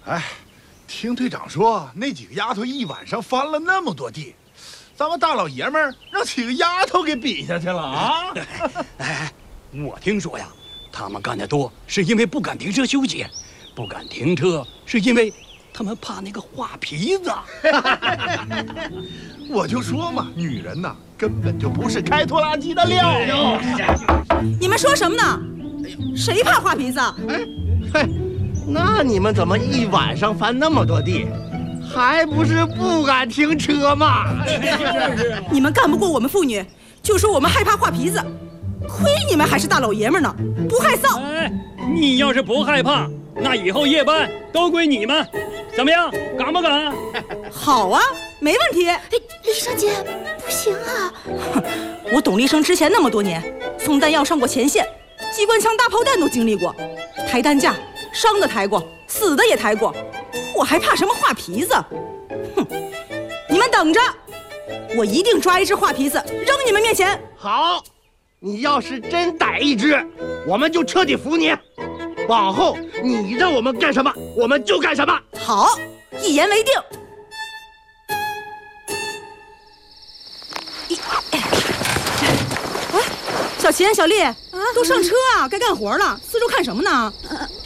哎，听队长说，那几个丫头一晚上翻了那么多地，咱们大老爷们儿让几个丫头给比下去了啊！ 哎，我听说呀，他们干得多是因为不敢停车休息，不敢停车是因为他们怕那个画皮子。 我就说嘛，女人呐，根本就不是开拖拉机的料。 你们说什么呢？谁怕画皮子？ 嘿，那你们怎么一晚上翻那么多地，还不是不敢停车吗？ 你们干不过我们妇女，就说我们害怕画皮子，亏你们还是大老爷们呢，不害臊。 哎，你要是不害怕，那以后夜班都归你们，怎么样？敢不敢？ 好啊，没问题。 丽生姐，不行啊！ 我董丽生之前那么多年，送弹药上过前线，机关枪、大炮弹都经历过，抬担架，伤的抬过，死的也抬过，我还怕什么画皮子？哼！你们等着，我一定抓一只画皮子扔你们面前。 好，你要是真逮一只，我们就彻底服你。往后你让我们干什么，我们就干什么。 好，一言为定。哎，小秦、小丽，都上车啊，该干活了。四周看什么呢？